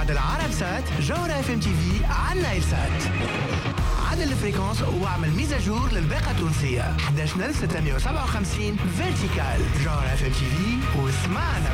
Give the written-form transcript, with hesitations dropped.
وبعد العرب سات جوهرة اف ام تي في على نايل سات. عدل الفريكونس واعمل ميزاجور للباقة التونسية 11657 فيرتيكال. جوهرة اف ام تي في واسمعنا